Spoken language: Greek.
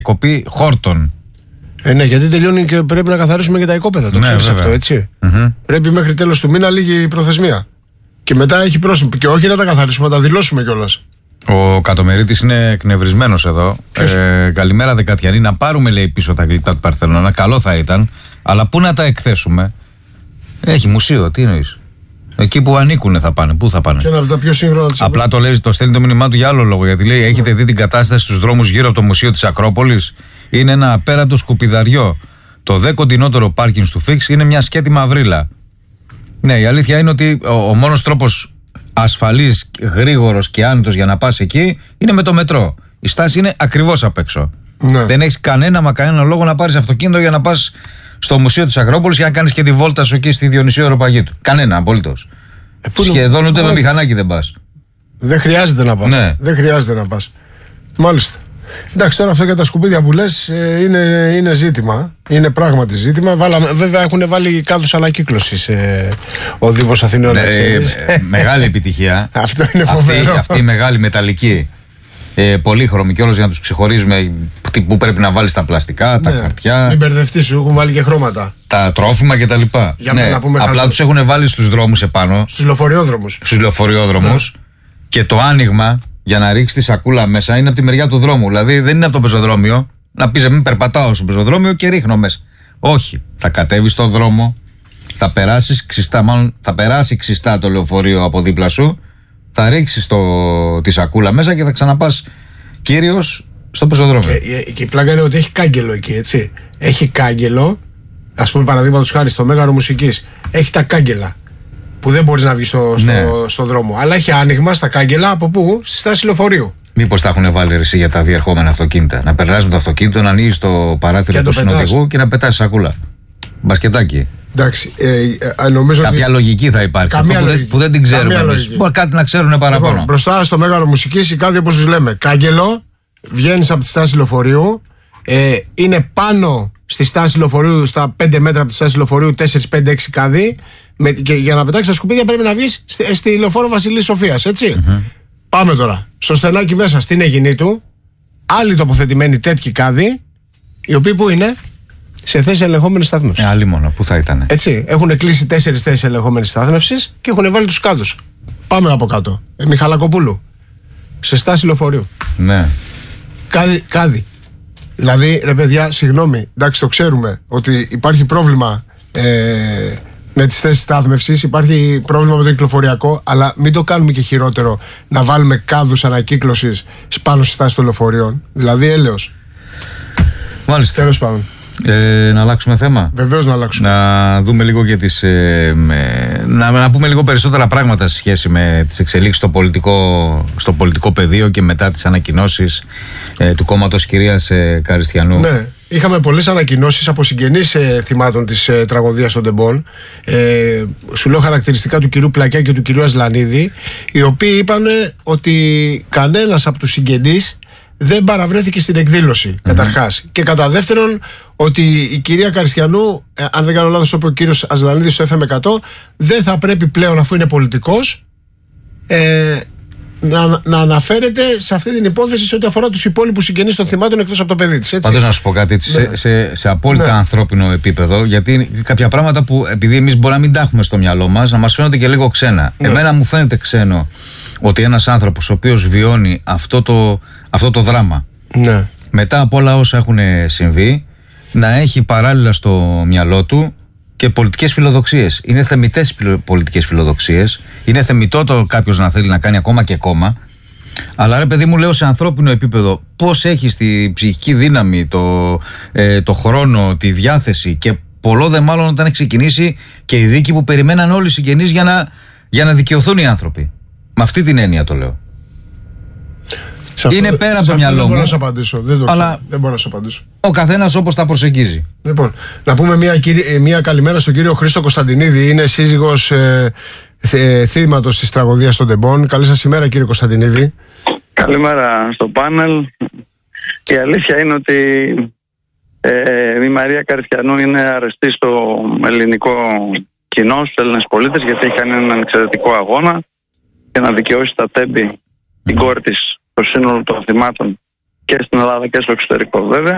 κοπή χόρτων. Ναι, γιατί τελειώνει και πρέπει να καθαρίσουμε και τα οικόπεδα. Το ξέρεις αυτό, έτσι. Πρέπει μέχρι τέλος του μήνα λίγη η προθεσμία. Και μετά έχει πρόσημο. Και όχι να τα καθαρίσουμε, να τα δηλώσουμε κιόλας. Ο Κατομερίτης είναι εκνευρισμένος εδώ. Καλημέρα, Δεκατιανή. Να πάρουμε, λέει, πίσω τα γλυπτά του Παρθενώνα. Καλό θα ήταν. Αλλά πού να τα εκθέσουμε? Έχει μουσείο, τι εννοείς? Εκεί που ανήκουνε θα πάνε. Πού θα πάνε? Και ένα από τα πιο σύγχρονα της Απλά το στέλνει το μήνυμά του για άλλο λόγο. Γιατί λέει: έχετε δει την κατάσταση στους δρόμους γύρω από το Μουσείο της Ακρόπολης? Είναι ένα απέραντο σκουπιδαριό. Το δε κοντινότερο πάρκινγκ του Φίξ είναι μια σκέτη μαυρίλα. Ναι, η αλήθεια είναι ότι ο μόνος τρόπος ασφαλής, γρήγορος και άνετος για να πας εκεί είναι με το μετρό. Η στάση είναι ακριβώς απ' έξω. Ναι. Δεν έχεις κανένα λόγο να πάρεις αυτοκίνητο για να πας στο Μουσείο της Ακρόπολης για να κάνεις και τη βόλτα σου εκεί στη Διονυσίου Αεροπαγήτου. Κανένα, απολύτως. Σχεδόν ούτε με μηχανάκι δεν πας. Δεν χρειάζεται να πας. Ναι. Δεν χρειάζεται να πας. Μάλιστα. Εντάξει, τώρα αυτό για τα σκουπίδια που λες είναι ζήτημα. Είναι πράγματι ζήτημα. Βέβαια έχουν βάλει κάδους ανακύκλωσης ο Δήμος Αθηνών. Μεγάλη επιτυχία. Αυτό είναι φοβερό. Αυτή η μεγάλη μεταλλική. Πολύχρωμη κιόλας για να τους ξεχωρίζουμε που πρέπει να βάλεις τα πλαστικά, τα χαρτιά. Μην μπερδευτείς, σου έχουν βάλει και χρώματα. Τα τρόφιμα κτλ. Απλά τους έχουν βάλει στους δρόμους επάνω. Στους λεωφοριόδρομους. Και το άνοιγμα για να ρίξει τη σακούλα μέσα είναι από τη μεριά του δρόμου. Δηλαδή δεν είναι από το πεζοδρόμιο. Να πεις μην περπατάω στο πεζοδρόμιο και ρίχνω μέσα. Όχι. Θα κατέβεις στον δρόμο, θα περάσει ξιστά το λεωφορείο από δίπλα σου, θα ρίξεις τη σακούλα μέσα και θα ξαναπάς κύριος στο πεζοδρόμιο. Και η πλάκα είναι ότι έχει κάγκελο εκεί, έτσι. Έχει κάγκελο, ας πούμε παραδείγματος χάρη στο Μέγαρο Μουσικής, έχει τα κάγκελα. Που δεν μπορείς να βγεις στο δρόμο. Αλλά έχει άνοιγμα στα κάγκελα από πού? Στη στάση λεωφορείου. Μήπως τα έχουν βάλει εσύ για τα διερχόμενα αυτοκίνητα? Να περνάς με το αυτοκίνητο, να ανοίγεις το παράθυρο του συνοδηγού και να πετάς σακούλα. Μπασκετάκι. Εντάξει. Νομίζω κάποια λογική θα υπάρξει. Που δεν την ξέρουμε. Μπορεί κάτι να ξέρουν παραπάνω. Λοιπόν, μπροστά στο Μέγαρο Μουσικής, κάτι όπως τους λέμε. Κάγκελο, βγαίνεις από τη στάση λεωφορείου. Είναι πάνω στη στάση λεωφορείου, στα 5 μέτρα από τη στάση λεωφορείου, 4, 5, 6 κάδοι. Και για να πετάξεις τα σκουπίδια πρέπει να βγεις στη λεωφόρο Βασιλής Σοφίας, έτσι. Πάμε τώρα στο στενάκι μέσα στην Αιγινή του. Άλλοι τοποθετημένοι τέτοιοι κάδοι, οι οποίοι που είναι σε θέση ελεγχόμενης στάθμευσης. Άλλοι μόνο, πού θα ήτανε? Έτσι, έχουν κλείσει 4 θέσεις ελεγχόμενης στάθμευσης και έχουν βάλει τους κάδους. Πάμε από κάτω. Μιχαλακοπούλου. Σε στάση λεωφορείου. Ναι. Κάδι. Δηλαδή, ρε παιδιά, συγγνώμη, εντάξει, το ξέρουμε ότι υπάρχει πρόβλημα με τις θέσεις στάθμευσης, υπάρχει πρόβλημα με το κυκλοφοριακό, αλλά μην το κάνουμε και χειρότερο να βάλουμε κάδους ανακύκλωσης πάνω στη στάση των λεωφορείων. Δηλαδή, έλεος. Μάλιστα. Τέλος πάντων. Να αλλάξουμε θέμα. Βεβαίως να αλλάξουμε. Να δούμε λίγο και να πούμε λίγο περισσότερα πράγματα σε σχέση με τις εξελίξεις στο πολιτικό πεδίο και μετά τις ανακοινώσεις του κόμματος κυρίας Καριστιανού. Ναι. Είχαμε πολλές ανακοινώσεις από συγγενείς θυμάτων της τραγωδίας των Τεμπών. Σου λέω χαρακτηριστικά του κυρίου Πλακιά και του κυρίου Ασλανίδη, οι οποίοι είπαν ότι κανένας από τους συγγενείς δεν παραβρέθηκε στην εκδήλωση, καταρχάς. Και κατά δεύτερον, ότι η κυρία Καριστιανού, αν δεν κάνω λάθος, όπως ο κύριος Ασλανίδης στο FM100, δεν θα πρέπει πλέον, αφού είναι πολιτικός, να αναφέρεται σε αυτή την υπόθεση σε ό,τι αφορά τους υπόλοιπους συγγενείς των θυμάτων εκτός από το παιδί της. Πάντως να σου πω κάτι, σε απόλυτα ανθρώπινο επίπεδο, γιατί κάποια πράγματα που επειδή εμείς μπορεί να μην τα έχουμε στο μυαλό μας, να μας φαίνονται και λίγο ξένα. Εμένα μου φαίνεται ξένο ότι ένας άνθρωπος ο οποίος βιώνει αυτό το δράμα, μετά από όλα όσα έχουν συμβεί, να έχει παράλληλα στο μυαλό του και πολιτικές φιλοδοξίες. Είναι θεμιτές πολιτικές φιλοδοξίες. Είναι θεμιτό το κάποιος να θέλει να κάνει ακόμα και κόμμα. Αλλά ρε παιδί μου, λέω σε ανθρώπινο επίπεδο, πώς έχεις τη ψυχική δύναμη, το χρόνο, τη διάθεση και πολλό δε μάλλον όταν έχει ξεκινήσει και η δίκη που περιμέναν όλοι οι συγγενείς για να δικαιωθούν οι άνθρωποι. Με αυτή την έννοια το λέω. Είναι πέρα από το μυαλό μου. Δεν μπορώ να σου απαντήσω. Δεν μπορώ να σου απαντήσω. Ο καθένας όπως τα προσεγγίζει. Λοιπόν, να πούμε μια καλημέρα στον κύριο Χρήστο Κωνσταντινίδη. Είναι σύζυγος θύματος της τραγωδίας των Τεμπών. Καλή σας ημέρα, κύριε Κωνσταντινίδη. Καλημέρα στο πάνελ. Η αλήθεια είναι ότι η Μαρία Καριστιανού είναι αρεστή στο ελληνικό κοινό, στους Έλληνες πολίτες, γιατί έχει κάνει έναν εξαιρετικό αγώνα για να δικαιώσει τα Τέμπη, την κόρη της, το σύνολο των θυμάτων και στην Ελλάδα και στο εξωτερικό βέβαια.